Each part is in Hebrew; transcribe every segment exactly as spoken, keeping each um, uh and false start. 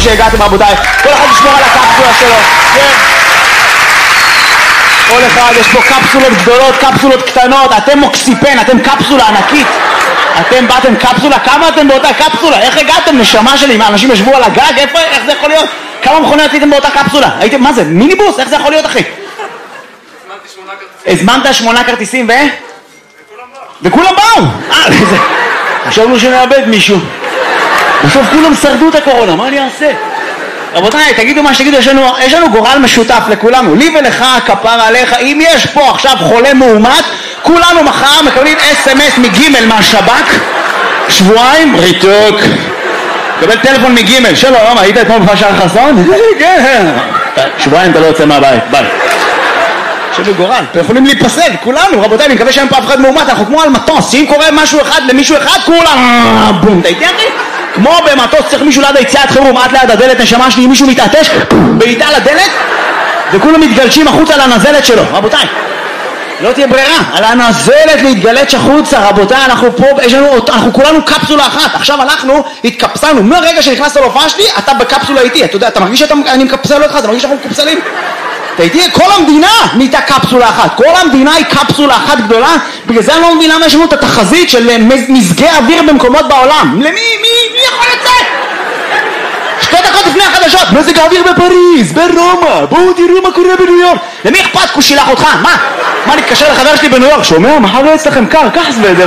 שהגעתם רבותיי. כל אחד ישמור על הקפסולה שלו. כן. כל אחד, יש פה קפסולות גדולות, קפסולות קטנות, אתם מוקסיפן, אתם קפסולה ענקית. אתם באתם קפסולה, כמה אתם באותה קפסולה? איך הגעתם? נשמה שלי, מה, אנשים ישבו על הגג? איפה, איך זה יכול להיות? כמה מכוניות הייתם באותה קפסולה? הייתם, מה זה, מיניבוס? איך זה יכול להיות, אחי? הזמנתי שמונה כרטיסים. הזמנת שמונה כרטיסים ו... וכולם באו! אה, זה... חשבנו שנאבד מישהו. בסוף כולם שרדו את הקורונה, מה אני אעשה? רבותיי, תגידו מה שתגידו, יש לנו, יש לנו גורל משותף לכולנו, לי ולך, כפרה עליך, אם יש פה עכשיו חולה מאומת, כולנו מחר מקבלים אס אם אס מגימל מהשב"כ, שבועיים, ריתוק, קבל טלפון מגימל, שלום, היית אתמול בחשאר חסון? כן, שבועיים אתה לא יוצא מהבית, ביי. יש לנו גורל, אתם יכולים להיפסד, כולנו, רבותיי, אני מקווה שאין פה אף אחד מאומת, אנחנו כמו על מטוס, שאם קורה משהו אחד למישהו אחד, כולם, בום, אתה איתי אחי? כמו במטוס צריך מישהו ליד היציאת חירום, עד ליד הדלת, נשמה שלי, אם מישהו מתעטש, בעיטה לדלת, וכולם מתגלשים החוצה על הנזלת שלו, רבותיי. לא תהיה ברירה, על הנזלת להתגלש החוצה, רבותיי, אנחנו פה, יש לנו, אנחנו כולנו קפסולה אחת, עכשיו הלכנו, התקפסלנו, מהרגע שנכנסת להופעה שלי, אתה בקפסולה איתי, אתה יודע, אתה מרגיש שאני מקפסל אותך, אתה מרגיש שאנחנו מקפסלים? אתה איתי, כל המדינה נהייתה קפסולה אחת, כל המדינה היא קפסולה אחת גדולה, בגלל זה אני לא מבין למה יש לנו את התחזית של מזגי אוויר במקומות בעולם. למי, מי, מי יכול לצאת? שתי דקות לפני החדשות, מזג האוויר בפריז, ברומא, בואו תראו מה קורה בניו יורק. למי אכפת? הוא שילח אותך, מה? מה, נתקשר לחבר שלי בניו יורק, שומע? מחר לא יצא לכם קר, קח סוודר.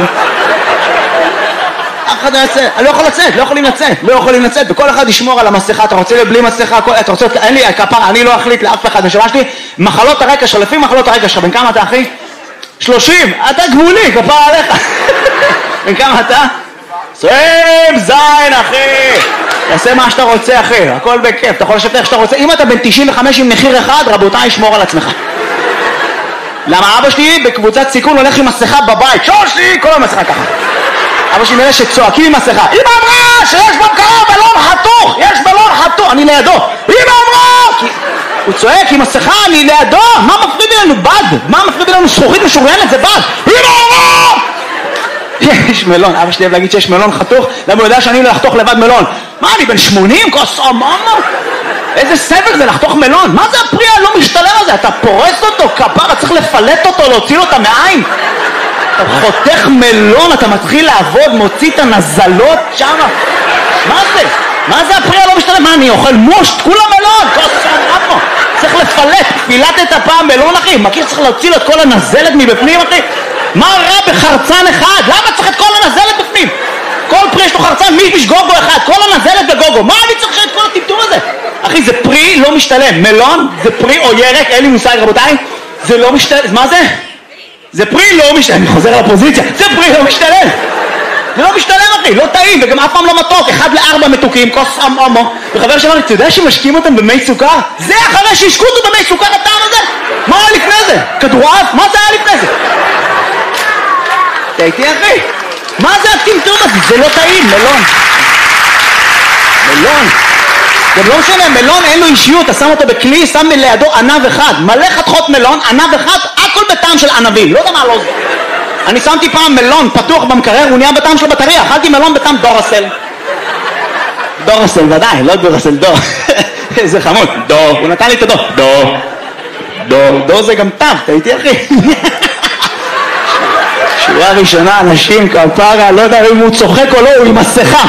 אף אחד לא יצא, אני לא יכול לצאת, לא יכולים לצאת, לא יכולים לצאת, וכל אחד ישמור על המסכה, אתה רוצה בלי מסכה, אתה רוצה, אין לי, כפרה, אני לא אחליט לאף אחד, נשמה שלי, מחלות הרקע שלך, לפי מחלות הרקע שלך, בן כמה אתה אחי? שלושים, אתה גבולי, כפרה עליך. בן כמה אתה? עשרים זין אחי, תעשה מה שאתה רוצה אחי, הכל בכיף, אתה יכול לשבת איך שאתה רוצה, אם אתה בן תשעים וחמש עם מחיר אחד, רבותיי, שמור על עצמך. למה אבא שלי בקבוצת סיכון הולך עם מסכה בבית, שושי, כל המסכה ככה. אבא שלי מאלה שצועקים עם מסכה, אמא אמרה שיש בקרוב בלון חתוך, יש בלון חתוך, אני לידו, אמא אמרה, כי... הוא צועק עם מסכה, אני לידו, מה מפריד לנו? בד, מה מפריד לנו? זכוכית משוריינת, זה בד, אמא אמרה! יש מלון, אבא שלי אוהב להגיד שיש מלון חתוך, למה הוא יודע שאני לא לחתוך לבד מלון? מה, אני בן שמונים? כוס אממה? איזה סבל זה לחתוך מלון? מה זה הפרי הלא משתלם הזה? אתה פורס אותו, כפרה, צריך לפלט אותו, להוציא לו את המעיים. אתה חותך מלון, אתה מתחיל לעבוד, מוציא את הנזלות שם. מה זה? מה זה הפרי הלא משתלם? מה, אני אוכל מושט? כולה מלון, כוס אממה. צריך לפלט, פילטת הפעם מלון אחי, מכיר צריך להוציא לו את כל הנזלת מבפנים אחי? מה רע בחרצן אחד? למה צריך את כל הנזלת בפנים? כל פרי יש לו חרצן, מי יש גוגו אחד, כל הנזלת בגוגו, מה אני צריך את כל הטמטום הזה? אחי, זה פרי לא משתלם, מלון זה פרי או ירק, אין לי מושג רבותיי, זה לא משתלם, מה זה? זה פרי לא משתלם, אני חוזר לפוזיציה, זה פרי לא משתלם, זה לא משתלם אחי, לא טעים, וגם אף פעם לא מתוק, אחד לארבע מתוקים, כוס אמו, וחבר שאמר לי, אתה יודע שמשקים אותם במי סוכר? זה אחרי שהשקו אותו במי סוכר הטעם הזה? מה היה לפני זה? כדורעף? מה זה היה לפני זה? אתה איתי אחי? מה זה הטמטום הזה? זה לא טעים, מלון. מלון. זה לא משנה, מלון אין לו אישיות, אתה שם אותו בכלי, שם לידו ענב אחד, מלא חתכות מלון, ענב אחד, הכל בטעם של ענבים, לא יודע מה לא זה. אני שמתי פעם מלון פתוח במקרר, הוא נהיה בטעם של בטריה, אכלתי מלון בטעם דורסל. דורסל, ודאי, לא דורסל, דור. איזה חמוד, דור, הוא נתן לי את הדור. דור. דור, דור זה גם טב, אתה איתי אחי? שורה ראשונה, אנשים כפרה, לא יודע אם הוא צוחק או לא, הוא עם מסכה.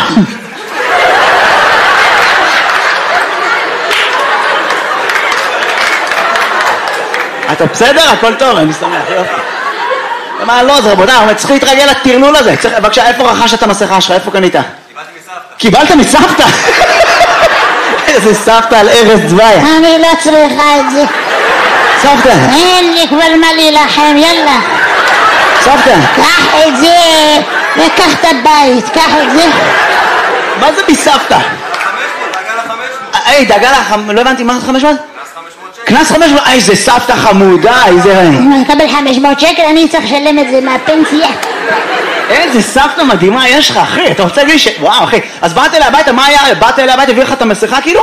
אתה בסדר? הכל טוב, אני שמח, יופי. מה לא, זה רבותיי, אבל צריך להתרגל לטרלול הזה. בבקשה, איפה רכשת את המסכה שלך? איפה קנית? קיבלת מסבתא. קיבלת מסבתא? איזה סבתא על ארז דווי. אני לא צריכה את זה. סבתא. אין לי כבר מה להילחם, יאללה. סבתא. קח את זה, וקח את הבית, קח את זה. מה זה מסבתא? חמש מאות, דאגה לחמש מאות. היי, דאגה לחמש... לא הבנתי, מה זה חמש מאות? קנס חמש מאות, איזה סבתא חמודה, איזה... אם אני אקבל חמש מאות שקל, אני צריך לשלם את זה מהפנסיה. איזה סבתא מדהימה יש לך, אחי, אתה רוצה להגיד ש... וואו, אחי, אז באת אליי הביתה, מה היה? באת אליי הביתה, הביא לך את המסכה כאילו?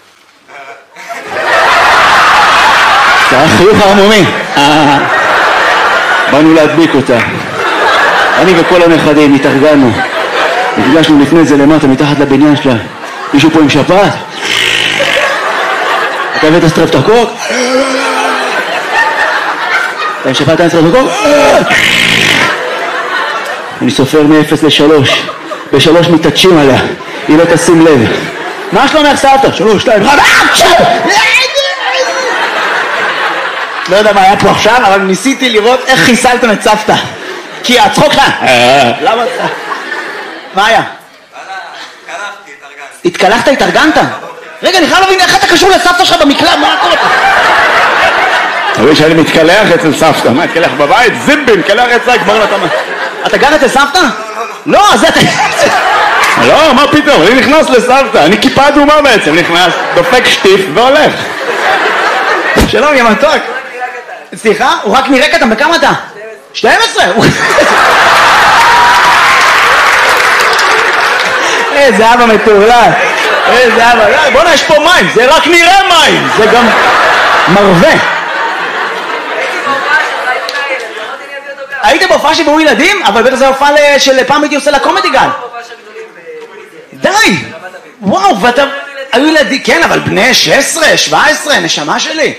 זה היה חיוך הרמומי. באנו להדביק אותה. אני וכל הנכדים התארגנו. נפגשנו לפני זה למטה, מתחת לבניין שלה. מישהו פה עם שפעת? אתה הבאת סטרפטוקוק? אתה שפעת סטרפטוקוק? אני סופר מ-אפס ל-שלוש. בשלוש מתעטשים עליה. היא לא תשים לב. מה שלומך סבתא? שלוש, שתיים, אחד, לא יודע מה היה פה עכשיו, אבל ניסיתי לראות איך חיסלתם את סבתא. כי הצחוק שלה... למה? מה היה? קלחתי, התארגנתי. התקלחת, התארגנת? רגע, אני חייב להבין איך אתה קשור לסבתא שלך במקלט, מה קורה? תראי שאני מתקלח אצל סבתא, מה, התקלח בבית? זימבי, מתקלח אצלה, כבר לא תמה. אתה גר אצל סבתא? לא, זה אתה... לא, מה פתאום, אני נכנס לסבתא, אני כיפה אדומה בעצם, נכנס, דופק שטיף והולך. שלום, יא מתוק. סליחה? הוא רק נראה קטן, בכמה אתה? שתים עשרה. איזה אבא מטורלל. איזה אבא. בוא'נה, יש פה מים, זה רק נראה מים. זה גם מרווה. היית בהופעה שבאו ילדים? אבל בטח זה הופעה של פעם הייתי עושה לקומדי גל. די! וואו, ואתה... היו ילדים, כן, אבל בני שש עשרה, שבע עשרה, נשמה שלי.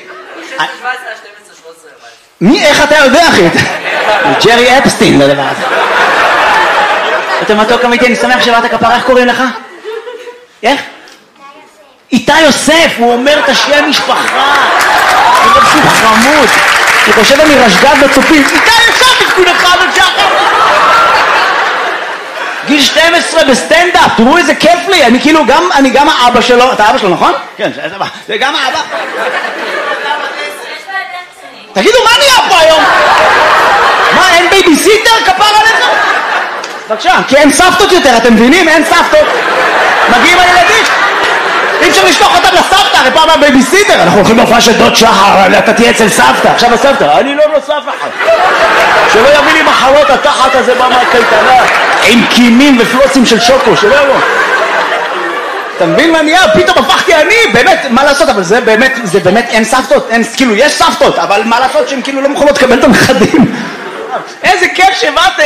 מי, איך אתה יודע, אחי? ג'רי אפסטין, לדבר הזה. אתה מתוק אמיתי, אני שמח שבאת כפרה, איך קוראים לך? איך? איתי יוסף, הוא אומר את השם משפחה. הוא אומר שהוא חמוד. אני חושב אני רשגז בצופים. איתי יוסף, תקחו לך ושחר. גיל שתים עשרה בסטנדאפ, תראו איזה כיף לי. אני כאילו גם, אני גם האבא שלו. אתה האבא שלו, נכון? כן, זה גם האבא. תגידו, מה נהיה פה היום? מה, אין בייביסיטר? כפר עליך? בבקשה, כי אין סבתות יותר, אתם מבינים? אין סבתות. מגיעים הילדים. אי אפשר לשלוח אותם לסבתא, הרי פעם הבייביסיטר. אנחנו הולכים להופעה של דוד שחר, אתה תהיה אצל סבתא. עכשיו הסבתא, אני לא נוסף אחד. שלא יביא לי מחלות התחת הזה בא מהקייטנה. עם קימים ופלוצים של שוקו, שלא יבוא. אתה מבין מה נהיה? פתאום הפכתי אני, באמת, מה לעשות? אבל זה באמת, זה באמת אין סבתות, אין, כאילו, יש סבתות, אבל מה לעשות שהן כאילו לא מוכנות לקבל את הנכדים? איזה כיף שבאתם!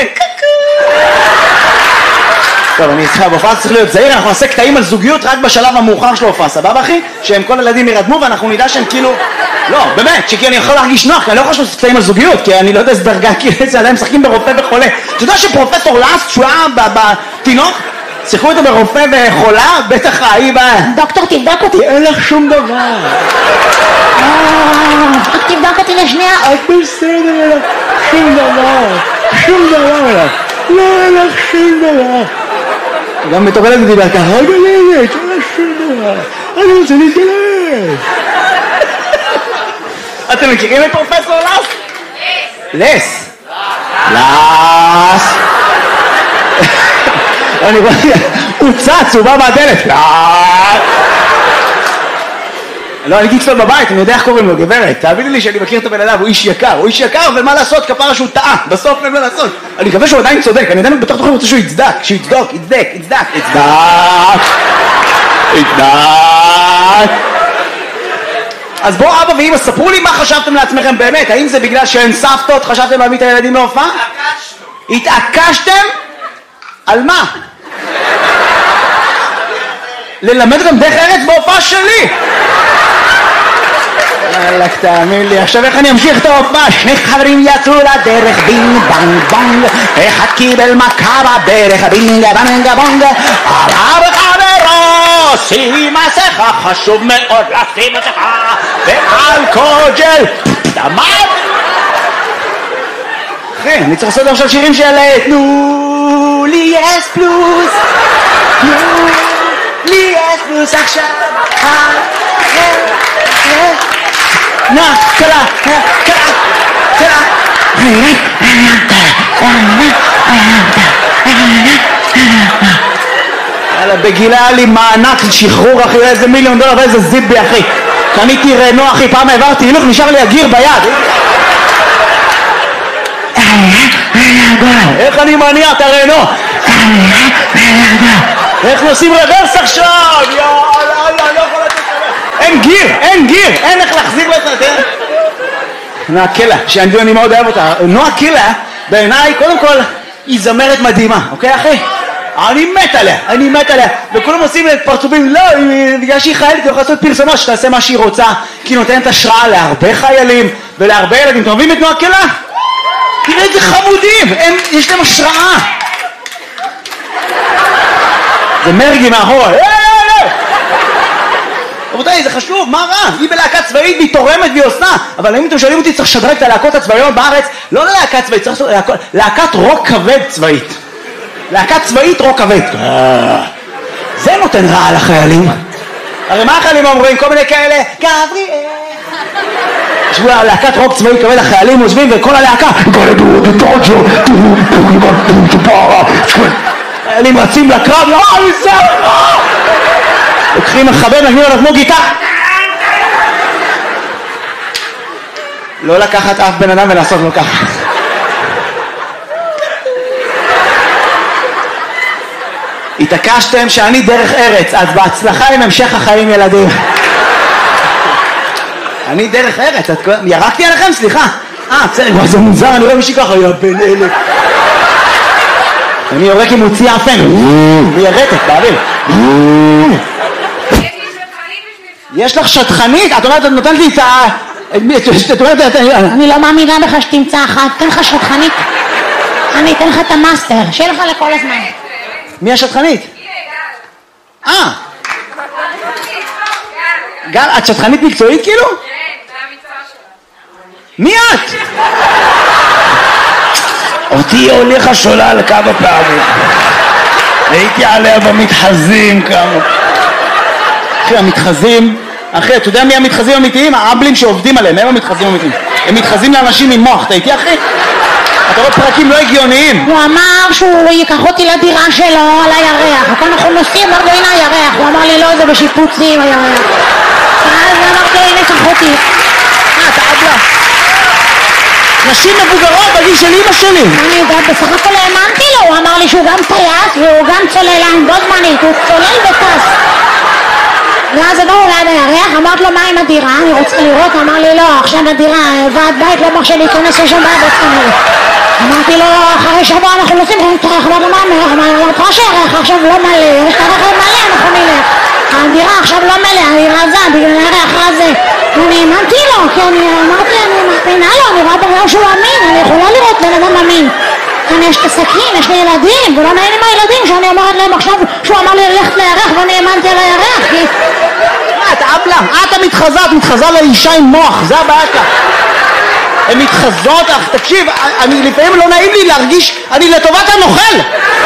טוב, אני איתך, בהופעה צריך להיות זהיר, אנחנו נעשה קטעים על זוגיות רק בשלב המאוחר של ההופעה, סבבה אחי? שהם כל הילדים ירדמו ואנחנו נדע שהם כאילו... לא, באמת, שכי אני יכול להרגיש נוח, כי אני לא יכול לעשות קטעים על זוגיות, כי אני לא יודע איזה דרגה, כי זה עדיין משחקים ברופא וחולה. אתה יודע שפרופסור לאסט, שהוא היה בתינוק, שיחקו איתו ברופא וחולה, בטח ההיא ב... דוקטור, תבדוק אותי. אין לך שום דבר. רק תבדוק אותי לשנייה. את בסדר, אין לך שום דבר. שום דבר. לא, אין לך שום דבר. גם מטורלת ודיבר ככה, רגע לילת, אין לך שום דבר. אני רוצה להתגלש. אתם מכירים את פרופסור לס? לס. לס. אני רואה, הוא צץ, הוא בא מהדלת. לא, אני גיצפל בבית, אני יודע איך קוראים לו, גברת. תאמיני לי שאני מכיר את הבן אדם, הוא איש יקר. הוא איש יקר, ומה לעשות, כפרה שהוא טעה. בסוף אין מה לעשות. אני מקווה שהוא עדיין צודק. אני עדיין בתוך תוכן רוצה שהוא יצדק. שהוא יצדוק, יצדק, יצדק, יצדק. יצדק. אז בואו אבא ואמא, ספרו לי מה חשבתם לעצמכם באמת. האם זה בגלל שאין סבתות, חשבתם להביא את הילדים להופעה? התעקשנו. התעקשתם? על מה? ללמד אותם דרך ארץ בהופעה שלי. אלק, תאמין לי, עכשיו איך אני אמשיך את ההופעה? שני חברים יצאו לדרך, בינג בנג בונג, אחד קיבל מכה בברך, בינג בנג בונג, עלה בחברו, שים מסכה, חשוב מאוד לשים מסכה, ואלכוג'ל, דמד. אחי, אני צריך לעשות עכשיו שירים של תנו לי אס פלוס, תנו לי אס פלוס עכשיו, נא, קלה, קלה, קלה. יאללה, בגילה היה לי מענק שחרור אחי, איזה מיליון דולר ואיזה זיבי אחי. קניתי רנו אחי, פעם העברתי הילוך, נשאר לי הגיר ביד. איך אני מניע את הרנו? איך נוסעים רוורס עכשיו? יאללה, אני לא יכול לתת לך. אין גיר, אין גיר, אין איך להחזיר לזה, תראה. נועה קילה, שאני מאוד אוהב אותה. נועה קילה, בעיניי, קודם כל, היא זמרת מדהימה, אוקיי אחי? אני מת עליה, אני מת עליה, וכולם עושים את פרצופים, לא, בגלל שהיא חיילת, היא יכולה לעשות פרסומות שתעשה מה שהיא רוצה, כי היא נותנת השראה להרבה חיילים ולהרבה ילדים. אתם אוהבים את תנועה כלה? תראה איזה חמודים, הם, יש להם השראה. זה מרגי מאחורה, רבותיי, זה חשוב, מה רע? היא בלהקה צבאית והיא תורמת והיא עושה, אבל אם אתם שואלים אותי, צריך לשדרג את הלהקות הצבאיות בארץ, לא ללהקה צבאית, צריך לעשות להקת רוק כבד צבאית. להקת צבאית רוק כבד. זה נותן רע לחיילים. הרי מה החיילים אומרים? כל מיני כאלה, גבריאל. ישבו להקת רוק צבאית כבד, החיילים עוזבים וכל הלהקה, חיילים רצים לקרב, לא, אני זה, לא! לוקחים מחבר, נגנים עליו כמו גיטה. לא לקחת אף בן אדם ולעשות לו ככה. התעקשתם שאני דרך ארץ, אז בהצלחה עם המשך החיים ילדים. אני דרך ארץ, את... ירקתי עליכם? סליחה. אה, בסדר, זה מוזר, אני רואה מישהי ככה, יא בן אלף. אני יורק עם מוציא אפן, מיירטת, באוויר. יש לך שטחנית? את אומרת, את נותנת לי את ה... את אומרת, אני לא מאמינה בך שתמצא אחת, תן לך שטחנית. אני אתן לך את המאסטר, שיהיה לך לכל הזמן. מי השטחנית? אה. גל, את שטחנית מקצועית כאילו? כן, זה המקצוע שלה. מי את? אותי הוליכה שולל כמה פעמים. הייתי עליה במתחזים כמה. אחי, המתחזים, אחי, אתה יודע מי המתחזים האמיתיים? האבלים שעובדים עליהם, הם המתחזים האמיתיים. הם מתחזים לאנשים עם מוח, אתה איתי אחי? אתה רואה פרקים לא הגיוניים. הוא אמר שהוא ייקח אותי לדירה שלו על הירח, וכאן אנחנו נוסעים, אמרתי לו הנה הירח, הוא אמר לי לא, זה בשיפוצים הירח. אז אמרתי לו הנה קח אותי. אה, אתה אבלה. נשים מבוגרות בגיל של אמא שלי. אני יודעת, בסך הכל האמנתי לו, הוא אמר לי שהוא גם טייס והוא גם צוללן, בו זמנית, הוא צולל וטס. ואז עברנו ליד הירח, אמרת לו מה עם הדירה, אני רוצה לראות, אמר לי לא, עכשיו הדירה, ועד בית לא מרשה להיכנס לשם בעד עצמנו. אמרתי לו, אחרי שבוע אנחנו נוסעים, אמרתי לו מה אומר, אמרתי לו שהירח עכשיו לא מלא, יש את הרכב מלא, אנחנו נלך. הדירה עכשיו לא מלא, אני רזה, בגלל הירח רזה. ואני האמנתי לו, כי אני אמרתי, אני מאמינה לו, אני רואה בגלל שהוא אמין, אני יכולה לראות בן אדם אמין. כאן יש את הסכין, יש לי ילדים, ולא מעניין עם הילדים שאני אומרת להם עכשיו שהוא אמר לי ללכת לירח ואני האמנתי על הירח, כי... מה, את אבלה? את המתחזה, את מתחזה לאישה עם מוח, זה הבעיה שלך. הן מתחזות, אך תקשיב, אני, לפעמים לא נעים לי להרגיש, אני לטובת הנוכל.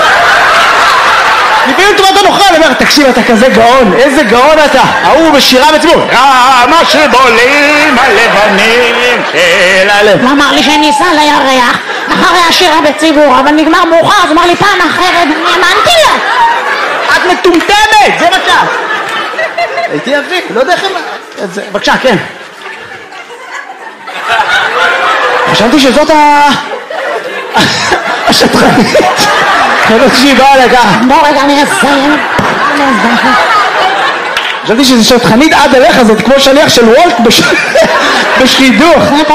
לפעמים לטובת הנוכל, אני אומר, תקשיב, אתה כזה גאון, איזה גאון אתה. ההוא בשירה בציבור, מה שבולים הלבנים של הלב. הוא אמר לי שאני אסע לירח אחרי השירה בציבור, אבל נגמר מאוחר, אז אמר לי פעם אחרת, אני האמנתי לו. את מטומטמת, זה בבקשה. הייתי אבי, לא יודע איך הם... בבקשה, כן. חשבתי שזאת ה... השטחנית. חשבתי שהיא באה לכך. בוא רגע, אני אסיים. חשבתי שזה שטחנית עד אליך, זאת כמו שליח של וולט בשידוך.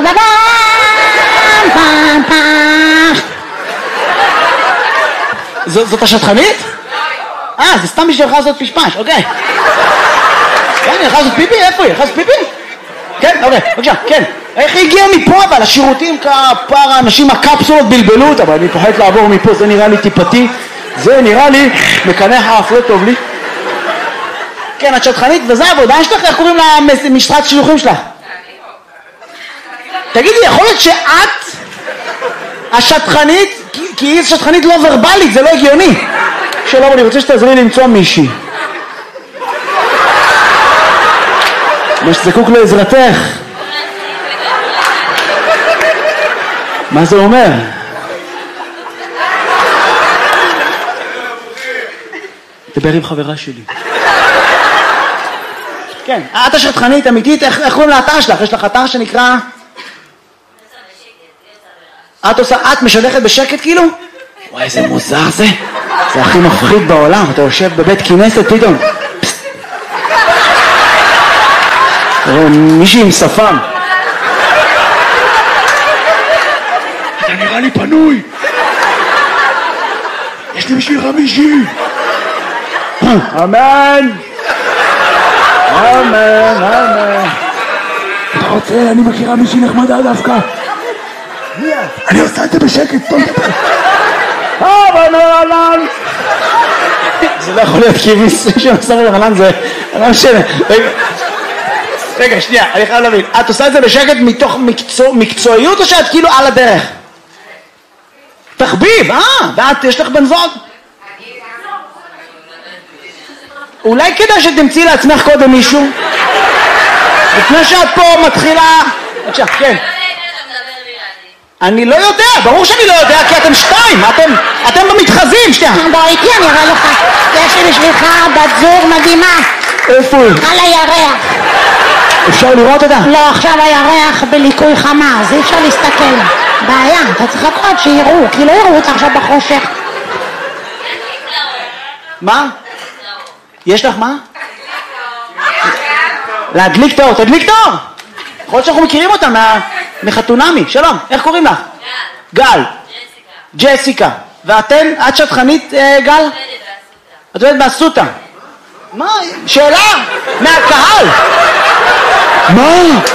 זאת השטחנית? אה, זה סתם בשביל לך לעשות פשפש, אוקיי. כן, היא הלכה לעשות פיפי? איפה היא? הלכה לעשות פיפי? כן, אוקיי, בבקשה, כן. איך היא הגיעה מפה? אבל השירותים כפר האנשים הקפסולות בלבלו אותה, אבל אני פוחד לעבור מפה, זה נראה לי טיפתי, זה נראה לי מקנח האף, לא טוב לי. כן, את שטחנית, וזה העבודה שלך, איך קוראים למשרת שילוחים שלך? תגידי, יכול להיות שאת השטחנית, כי היא שטחנית לא ורבלית, זה לא הגיוני. שלום, אני רוצה שתעזרי לי למצוא מישהי. מה שזקוק לעזרתך. מה זה אומר? דבר עם חברה שלי. כן, את השטחנית אמיתית, איך קוראים לאתר שלך? יש לך אתר שנקרא... את עושה, את משדכת בשקט כאילו? וואי, איזה מוזר זה. זה הכי מפחיד בעולם, אתה יושב בבית כנסת פתאום. מישהי עם שפם. אתה נראה לי פנוי. יש יש לי בשבילך מישהי. אמן. אמן, אמן. אתה רוצה, אני מכירה מישהי נחמדה דווקא. אני עושה את זה בשקט, טוב. אמן, אמן. זה לא יכול להיות, כי מישהו שמסר לרנן זה... לא משנה. רגע, שנייה, אני חייב להבין. את עושה את זה בשקט מתוך מקצועיות או שאת כאילו על הדרך? תחביב, אה? ואת, יש לך בן זוג? אולי כדאי שתמצאי לעצמך קודם מישהו? לפני שאת פה מתחילה... בבקשה, כן. אני לא יודע, ברור שאני לא יודע, כי אתם שתיים, אתם, אתם במתחזים, שנייה. בוא איתי, אני אראה לך. יש לי בשבילך בת זוג מדהימה. איפה היא? על הירח. אפשר לראות אותה? לא, עכשיו הירח בליקוי חמה, אז אי אפשר להסתכל. בעיה, אתה צריך לקרוא שיראו, כי לא יראו אותה עכשיו בחושך. מה? יש לך מה? להדליק תאור, תדליק תאור! יכול להיות שאנחנו מכירים אותה מחתונמי. שלום, איך קוראים לך? גל. ג'סיקה. ואתן? את שטחנית, גל? את עובדת באסותא. מה? שאלה? מהקהל. מה?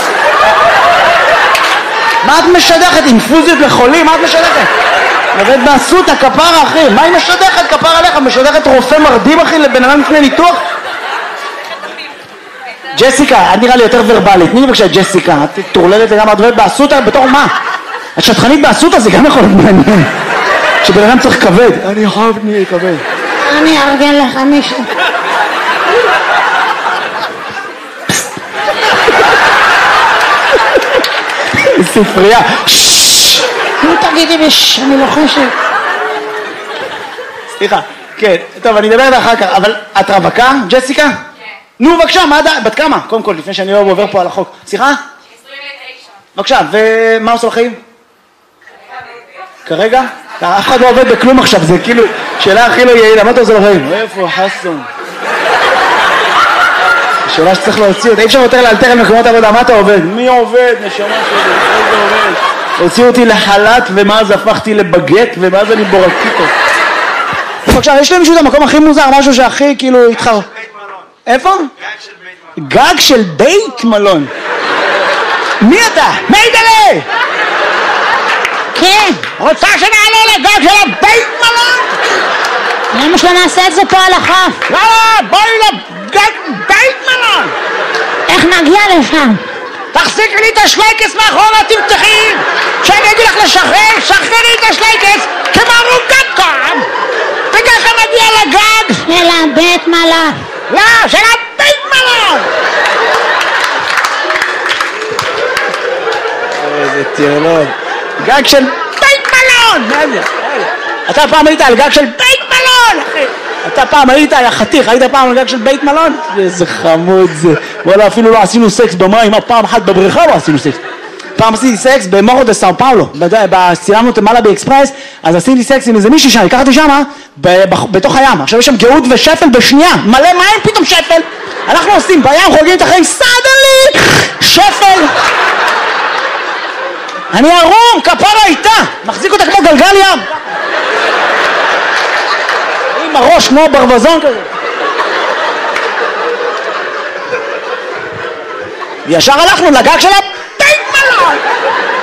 מה את משדכת? אינפוזיות לחולים? מה את משדכת? עובדת באסותא, כפרה אחי. מה היא משדכת? כפרה עליך. משדכת רופא מרדים אחי לבן אדם לפני ניתוח? ג'סיקה, את נראה לי יותר ורבלית. תני לי בבקשה ג'סיקה. את תורללת לגמרי, את עובדת באסותא בתור מה? את שטחנית באסותא, זה גם יכול להיות מעניין. שבן אדם צריך כבד. אני חייב נהיה כבד. אני ארגן לך מישהו. ספרייה. נו תגידי בש, אני לוחשת. סליחה, כן, טוב, אני אדבר אחר כך, אבל את רווקה, ג'סיקה? כן. נו, בבקשה, מה עדיין? בת כמה? קודם כל, לפני שאני לא עובר פה על החוק. סליחה? עשרים ותשע. בבקשה, ומה עושה לחיים? כרגע? אף אחד לא עובד בכלום עכשיו, זה כאילו שאלה הכי לא יעילה, מה אתה עושה לחיים? איפה חסון? שאלה שצריך להוציא אותה, אי אפשר יותר לאלתר על מקומות עבודה, מה אתה עובד? מי עובד? נשמה שלי, איזה עובד? הוציאו אותי לחל"ת ומאז הפכתי לבגט ומאז אני בורקיטו. בבקשה, יש לי מישהו את המקום הכי מוזר, משהו שהכי כאילו התחר... איפה? גג של בית מלון. מי אתה? מיידלה! כן. רוצה שנעלה לגג של הבית מלון? למה שלא נעשה את זה פה על החוף? לא, בואי לגג בית מלון! איך נגיע לשם? תחזיקי לי את השלייקס מאחורה, תמתחי! שאני אגיד לך לשחרר, שחררי את השלייקס כמו רוגת קום! וככה נגיע לגג! של הבית מלון. לא, של הבית מלון! איזה טירלון. גג של בית מלון! מה זה? אתה פעם היית על גג של בית מלון, אחי! אתה פעם היית, היה חתיך, היית פעם על גג של בית מלון? איזה חמוד זה. וואלה, אפילו לא עשינו סקס במים, פעם אחת בבריכה לא עשינו סקס. פעם עשיתי סקס במורו דה סאו פאולו, צילמנו את מלאבי אקספרס, אז עשיתי סקס עם איזה מישהי שם, לקחתי שמה, בתוך הים. עכשיו יש שם גאות ושפל בשנייה, מלא מים פתאום שפל. אנחנו עושים בים, חוגגים את החיים, סדלי, שפל. אני ערום, כפרה איתה, מחזיק אותה כמו גלגל ים. עם הראש כמו ברווזון כזה. ישר הלכנו לגג של